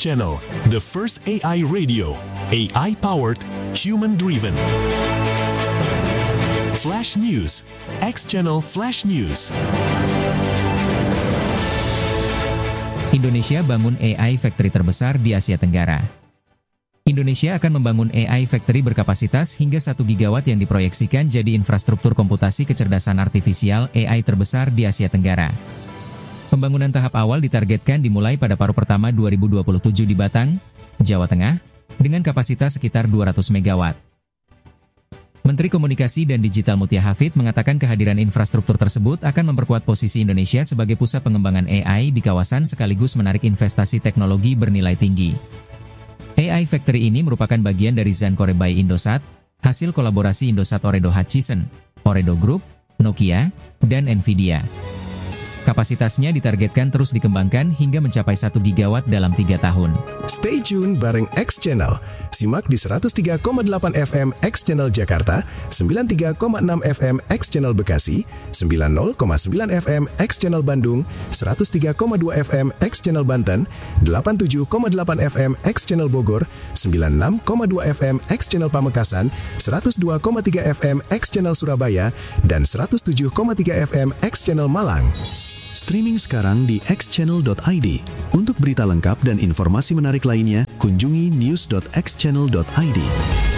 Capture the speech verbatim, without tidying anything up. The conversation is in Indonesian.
Channel, the first A I radio, A I-powered, human-driven. Flash News, X Channel Flash News. Indonesia bangun A I factory terbesar di Asia Tenggara. Indonesia akan membangun A I factory berkapasitas hingga satu gigawatt yang diproyeksikan jadi infrastruktur komputasi kecerdasan artifisial A I terbesar di Asia Tenggara. Pembangunan tahap awal ditargetkan dimulai pada paruh pertama dua ribu dua puluh tujuh di Batang, Jawa Tengah, dengan kapasitas sekitar dua ratus megawatt. Menteri Komunikasi dan Digital Mutia Hafid mengatakan kehadiran infrastruktur tersebut akan memperkuat posisi Indonesia sebagai pusat pengembangan A I di kawasan sekaligus menarik investasi teknologi bernilai tinggi. A I Factory ini merupakan bagian dari Zankore by Indosat, hasil kolaborasi Indosat Ooredoo Hutchison, Ooredoo Group, Nokia, dan Nvidia. Kapasitasnya ditargetkan terus dikembangkan hingga mencapai satu gigawatt dalam tiga tahun. Stay tune bareng X Channel. Simak di seratus tiga koma delapan F M X Channel Jakarta, sembilan puluh tiga koma enam F M X Channel Bekasi, sembilan puluh koma sembilan F M X Channel Bandung, seratus tiga koma dua F M X Channel Banten, delapan puluh tujuh koma delapan F M X Channel Bogor, sembilan puluh enam koma dua F M X Channel Pamekasan, seratus dua koma tiga F M X Channel Surabaya, dan seratus tujuh koma tiga F M X Channel Malang. Streaming sekarang di x channel dot i d. Untuk berita lengkap dan informasi menarik lainnya, kunjungi news dot x channel dot i d.